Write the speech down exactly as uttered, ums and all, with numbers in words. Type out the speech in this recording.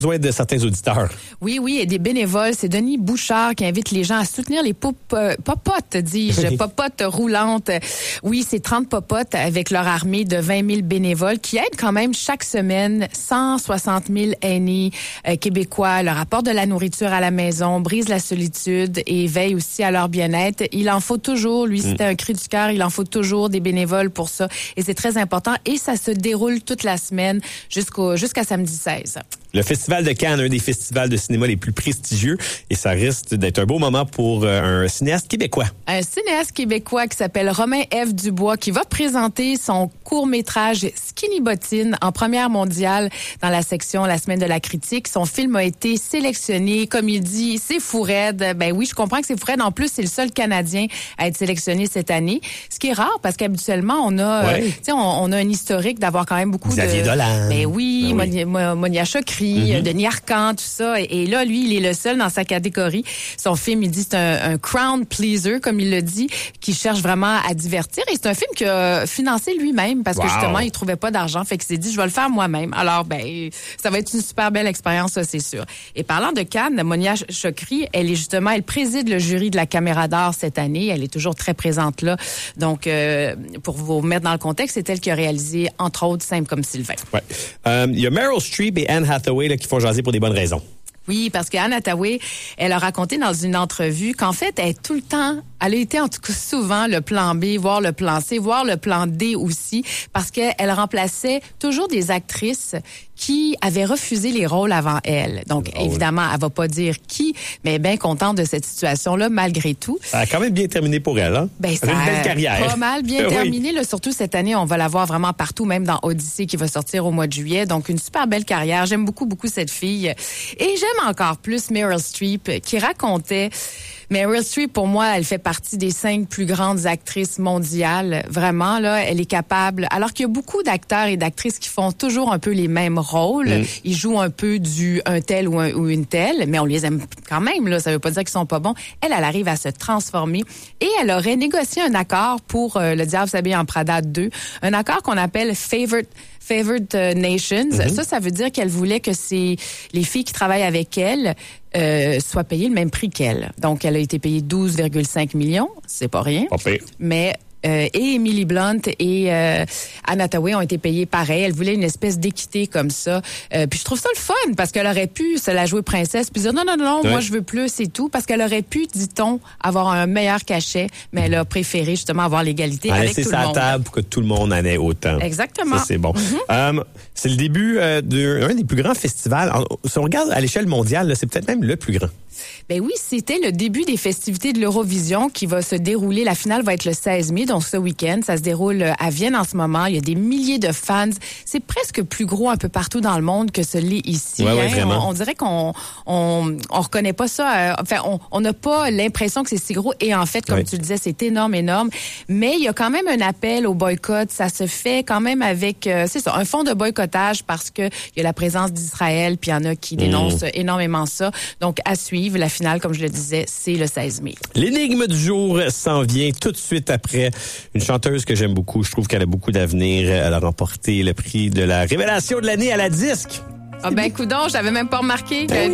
besoin de certains auditeurs. Oui, oui, et des bénévoles. C'est Denis Bouchard qui invite les gens à soutenir les pop, euh, popotes, dis-je, popotes roulantes. Oui, c'est trente popotes avec leur armée de vingt mille bénévoles qui aident quand même chaque semaine cent soixante mille aînés euh, québécois. Leur apportent de la nourriture à la maison, brisent la solitude et veillent aussi à leur bien-être. Il en faut toujours, lui, c'était un cri du cœur, il en faut toujours des bénévoles pour ça. Et c'est très important. Et ça se déroule toute la semaine jusqu'au jusqu'à samedi seize. Le Festival de Cannes, un des festivals de cinéma les plus prestigieux, et ça risque d'être un beau moment pour euh, un cinéaste québécois. Un cinéaste québécois qui s'appelle Romain F. Dubois, qui va présenter son court-métrage Skinny Bottine en première mondiale dans la section La Semaine de la critique. Son film a été sélectionné, comme il dit, c'est fou raide. Ben oui, je comprends que c'est fou raide. En plus, c'est le seul Canadien à être sélectionné cette année. Ce qui est rare, parce qu'habituellement, on a, ouais. euh, tu sais, on, on a un historique d'avoir quand même beaucoup Xavier de... Dolan. Ben oui, ben oui. Monia, Monia Chokri, Mm-hmm. Denis Arcand, tout ça. Et, et là, lui, il est le seul dans sa catégorie. Son film, il dit, c'est un, un crowd pleaser, comme il le dit, qui cherche vraiment à divertir. Et c'est un film qu'il a financé lui-même parce wow. que justement, il trouvait pas d'argent. Fait qu'il s'est dit, je vais le faire moi-même. Alors, ben, ça va être une super belle expérience, ça, c'est sûr. Et parlant de Cannes, Monia Chokri, elle est justement, elle préside le jury de la Caméra d'Or cette année. Elle est toujours très présente là. Donc, euh, pour vous mettre dans le contexte, c'est elle qui a réalisé, entre autres, Simple comme Sylvain. Ouais. Euh, il y a Meryl Streep et Anne Hathaway là, qui font jaser pour des bonnes raisons. Oui, parce qu'Anne Hathaway, elle a raconté dans une entrevue qu'en fait, elle est tout le temps, elle a été en tout cas souvent le plan B, voire le plan C, voire le plan D aussi, parce qu'elle remplaçait toujours des actrices qui avaient refusé les rôles avant elle. Donc, oh, évidemment, elle va pas dire qui, mais bien contente de cette situation-là, malgré tout. Ça a quand même bien terminé pour elle, hein? Ben, ça a une belle carrière. Pas mal bien oui. terminé, là. Surtout cette année, on va la voir vraiment partout, même dans Odyssée, qui va sortir au mois de juillet. Donc, une super belle carrière. J'aime beaucoup, beaucoup cette fille. Et j'aime encore plus Meryl Streep, qui racontait... Meryl Streep, pour moi, elle fait partie des cinq plus grandes actrices mondiales. Vraiment, là, elle est capable... Alors qu'il y a beaucoup d'acteurs et d'actrices qui font toujours un peu les mêmes rôles. Mm. Ils jouent un peu du un tel ou, un, ou une telle, mais on les aime quand même, là. Ça veut pas dire qu'ils sont pas bons. Elle, elle arrive à se transformer. Et elle aurait négocié un accord pour euh, Le Diable s'habille en Prada deux. Un accord qu'on appelle Favorite... Favored Nations. Mm-hmm. Ça, ça veut dire qu'elle voulait que c'est les filles qui travaillent avec elle euh, soient payées le même prix qu'elle. Donc, elle a été payée douze virgule cinq millions. C'est pas rien. Pas pire. Mais euh, et Emily Blunt et euh, Anne Hathaway ont été payées pareil. Elle voulait une espèce d'équité comme ça. Euh, puis je trouve ça le fun parce qu'elle aurait pu se la jouer princesse puis dire non, non, non, ouais. moi je veux plus et tout. Parce qu'elle aurait pu, dit-on, avoir un meilleur cachet, mais elle a préféré justement avoir l'égalité elle avec tout le monde. sa table pour que tout le monde en ait autant. Exactement. Ça, c'est bon. Mm-hmm. Um, c'est le début euh, d'un des plus grands festivals. En, si on regarde à l'échelle mondiale, là, c'est peut-être même le plus grand. Ben oui, c'était le début des festivités de l'Eurovision qui va se dérouler. La finale va être le seize mai, donc ce week-end. Ça se déroule à Vienne en ce moment. Il y a des milliers de fans. C'est presque plus gros un peu partout dans le monde que ce l'est ici. Ouais, ouais, hein? vraiment. On, on dirait qu'on on, on reconnaît pas ça. Euh, enfin, on n'a pas l'impression que c'est si gros. Et en fait, comme ouais. tu le disais, c'est énorme, énorme. Mais il y a quand même un appel au boycott. Ça se fait quand même avec, euh, c'est ça, un fond de boycottage parce que il y a la présence d'Israël, puis il y en a qui dénoncent mmh. énormément ça. Donc, à suivre. La finale, comme je le disais, c'est le seize mai. L'énigme du jour s'en vient tout de suite après. Une chanteuse que j'aime beaucoup. Je trouve qu'elle a beaucoup d'avenir. Elle a remporté le prix de la révélation de l'année à la disque. Ah ben, coudonc, j'avais même pas remarqué. Ben